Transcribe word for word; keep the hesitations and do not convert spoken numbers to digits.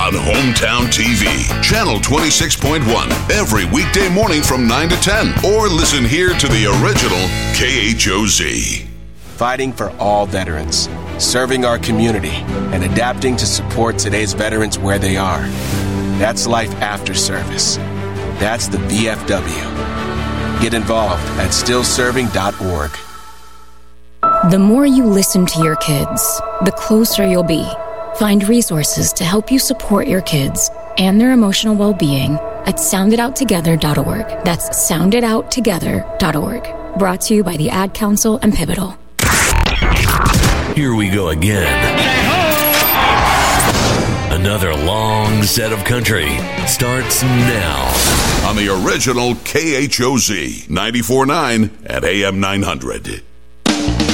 on Hometown T V, Channel twenty-six point one, every weekday morning from nine to ten. Or listen here to the original K H O Z. Fighting for all veterans, serving our community, and adapting to support today's veterans where they are. That's life after service. That's the V F W. Get involved at still serving dot org. The more you listen to your kids, the closer you'll be. Find resources to help you support your kids and their emotional well-being at sound it out together dot org. That's sound it out together dot org. Brought to you by the Ad Council and Pivotal. Here we go again. Another long set of country starts now. On the original K H O Z, ninety-four point nine at A M nine hundred.